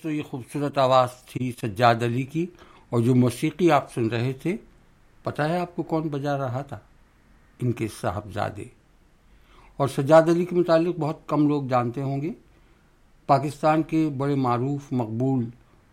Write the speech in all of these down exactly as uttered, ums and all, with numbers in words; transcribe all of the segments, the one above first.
दोस्तों, ये खूबसूरत आवाज़ थी सज्जाद अली की, और जो मौसीकी आप सुन रहे थे, पता है आपको कौन बजा रहा था? इनके साहबजादे। और सज्जाद अली के मुतालिक बहुत कम लोग जानते होंगे। पाकिस्तान के बड़े मारूफ मकबूल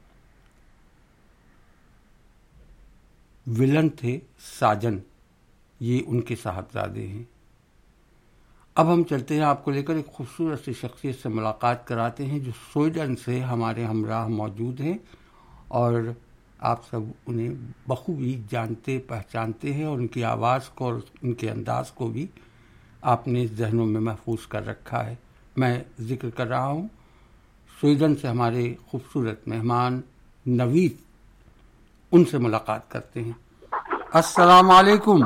विलन थे साजन, ये उनके साहबजादे हैं। अब हम चलते हैं, आपको लेकर एक खूबसूरत सी शख्सियत से मुलाकात कराते हैं जो स्वीडन से हमारे हमराह मौजूद हैं, और आप सब उन्हें बखूबी जानते पहचानते हैं, और उनकी आवाज़ को और उनके अंदाज को भी आपने जहनों में महफूज कर रखा है। मैं जिक्र कर रहा हूँ स्वीडन से हमारे खूबसूरत मेहमान नवीद। उनसे मुलाकात करते हैं। अस्सलाम वालेकुम।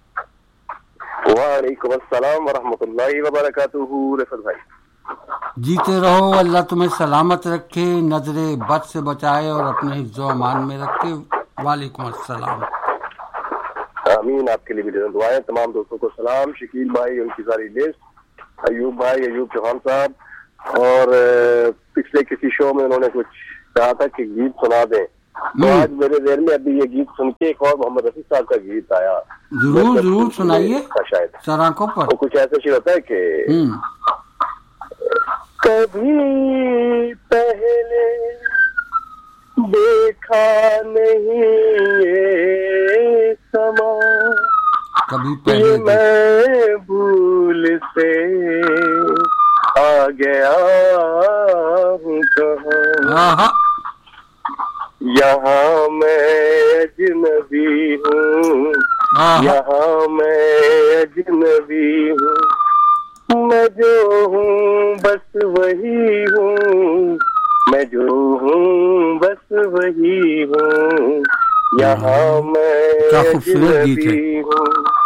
वालेकुम अस्सलाम व रहमतुल्लाहि व बरकातुहू। रफत भाई जीते रहो, अल्लाह तुम्हें सलामत रखे, नजरे बद से बचाए और अपने हिफ्ज़ो अमान में रखे। वालेकुम अस्सलाम। आमीन। आपके लिए भी दुआएं। तमाम दोस्तों को सलाम। शकील भाई, उनकी सारी लिस्ट, अयूब भाई, अयूब चौहान साहब, और पिछले किसी शो में उन्होंने कुछ कहा था कि गीत सुना दें, तो आज मेरे देर में अभी ये गीत सुन के एक और मोहम्मद रफी साहब का गीत आया। जरूर जरूर सुनाइए। शायद सराखों पर तो कुछ ऐसे शेर होता है कि कभी पहले देखा नहीं ये समा, कभी पहले मैं भूल से आ गया हूँ कहाँ, यहाँ मैं अजनबी हूँ, यहाँ मैं अजनबी हूँ, मैं जो हूँ बस वही हूँ, मैं जो हूँ बस वही हूँ, यहाँ मैं अजनबी हूँ।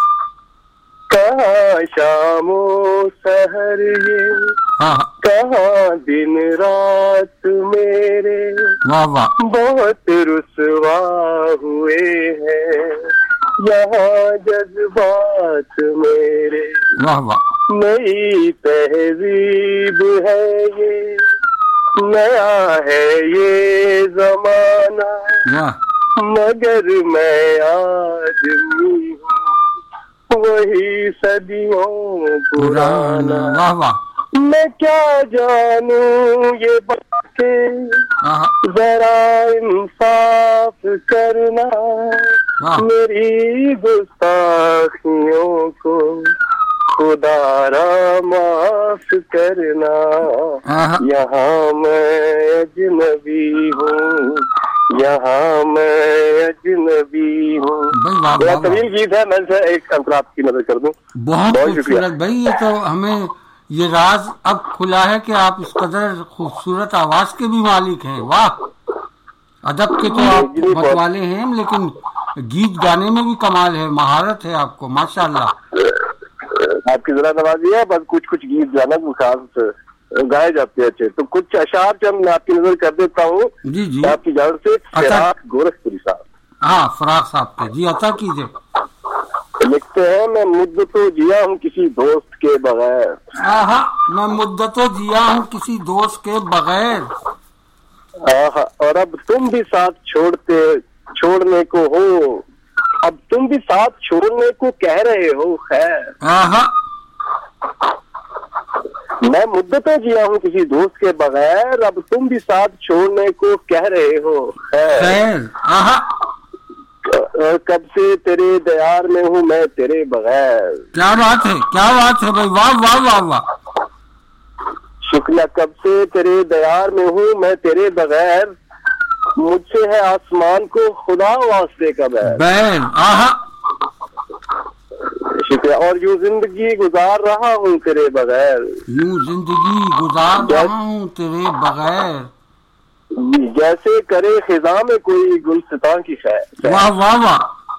कहाँ शामो सहर ये, कहाँ दिन रात मेरे, वाह वाह, बहुत रुसवा हुए हैं यहाँ जज्बात मेरे। वाह वाह, नई तहजीब है ये, नया है ये जमाना, मगर मैं आदमी हूँ वही सदियों पुराना। वाह वाह, मैं क्या जानूं ये बातें, जरा इंसाफ करना, मेरी गुस्ताखियों को खुदारा माफ करना। यहाँ मैं अजनबी हूँ, यहाँ मैं अजनबी हूँ। बड़ा तवील गीत है, मैं एक अंतराप की नजर कर दूं। बहुत खूबसूरत भाई, ये तो हमें ये राज अब खुला है कि आप इस कदर खूबसूरत आवाज के भी मालिक हैं। वाह, अदब के तो आप मतवाले हैं, लेकिन गीत गाने में भी कमाल है, महारत है आपको, माशाल्लाह। आपकी जरा नवाजी है, बस कुछ कुछ गीत गाना खास गाए जाते हैं अच्छे, तो कुछ अशार चंद मैं आपकी नजर कर देता हूँ। जी जी, आपकी इजाजत से। फराक गोरखपुरी साहब। हाँ, फराक साहब के जी, अता कीजिए। लिखते हैं, मैं मुद्दतों जिया हूँ किसी दोस्त के बगैर। हाँ, मैं मुद्दतों जिया हूँ किसी दोस्त के बगैर। हाँ, और अब तुम भी साथ छोड़ते छोड़ने को हो, अब तुम भी साथ छोड़ने को कह रहे हो। खैर, हाँ, मैं मुद्दतों जिया हूँ किसी दोस्त के बगैर, अब तुम भी साथ छोड़ने को कह रहे हो। खैर, कब से तेरे दयार में हूँ मैं तेरे बगैर। क्या बात है, क्या बात है भाई, वाह वाह वाह वाह। शुक्ला, कब से तेरे दयार में हूँ मैं तेरे बगैर, मुझसे है आसमान को खुदा वास्ते का बैर। बैर, आहा। शुक्रिया। और यूं जिंदगी गुजार रहा हूँ तेरे बगैर, यूं जिंदगी गुजार रहा हूँ तेरे बगैर, जैसे करे खिजा में कोई गुलसिता की खैर। वाह वाह वाह,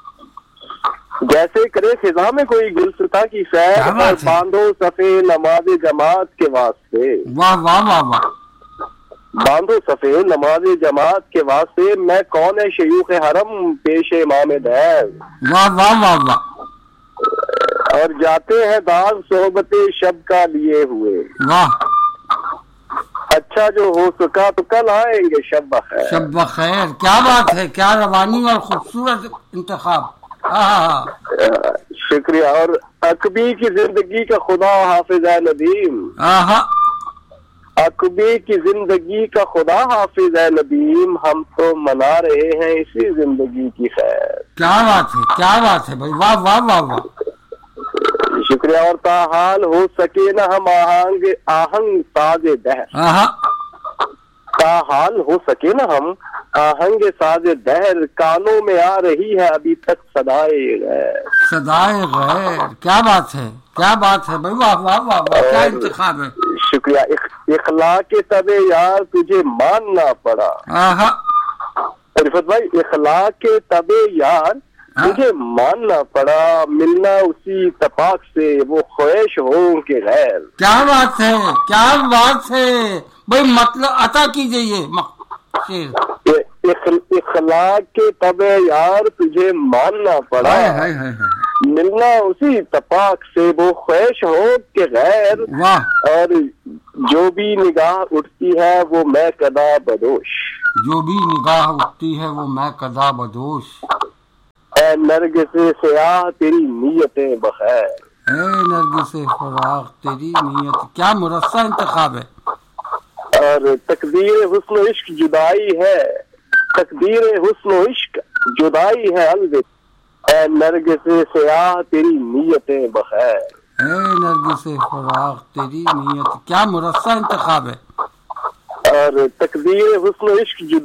जैसे करे खिजा में कोई गुलसिता की खैर, और बांधो सफे नमाज जमात के वास्ते। वाह वाह वाह वाह, बांधो सफे नमाज जमात के वास्ते, मैं कौन है शयूख हरम पेश इमाम दैव। वाह वाह वाह वाह, और जाते हैं दाग सोहबते शब का लिए हुए। वाह, अच्छा जो हो सका तो कल आएंगे। शब बखैर। शब बखैर, क्या बात है, क्या रवानी और खूबसूरत इंतखाब। हाँ, शुक्रिया। और अकबी की जिंदगी का खुदा हाफिज है नदीम। अकबी की जिंदगी का खुदा हाफिज है नदीम, हम तो मना रहे हैं इसी जिंदगी की खैर। क्या बात है, क्या बात है भाई, वाह वाह वाह वाह। शुक्रिया। और ताहाल हो सके न हम आहंग आहंग साजे दहर। ताहाल हो सके न हम आहंग साजे दहर, कानों में आ रही है अभी तक सदाए गैर। सदाए गैर, क्या बात है, क्या बात है भाई, वाह वाह वाह वाह, क्या इंतखाब है। शुक्रिया। इखलाक तबे यार तुझे मानना पड़ा। रिफत भाई, इखलाक तबे यार तुझे मानना पड़ा, मिलना उसी तपाक से वो ख्वाहिश हो के गैर। क्या बात है, क्या बात है भाई, मतलब अता कीजिए। इखलाक के तबे यार तुझे मानना पड़ा, हाय हाय हाय हाय, मिलना उसी तपाक से वो ख्वाहिश हो के गैर। वाह। और जो भी निगाह उठती है वो मैं कदा बदोश। जो भी निगाह उठती है वो मैं कदा बदोश। ऐ नर्गिस से सयाह तेरी नीयतें बखैर। ऐ नर्गिस से फराग तेरी नीयत, क्या मुरस्सा इंतखाब है। और तकदीर हुस्न इश्क जुदाई है, तकदीर हुस्न इश्क जुदाई है अलविदा, ऐ नर्गिस से सयाह तेरी नीयतें बखैर। ऐ नर्गिस से फराग तेरी नीयत, क्या मुरस्सा इंतखाब है। और तकदीर हुस्न इश्क जुदाई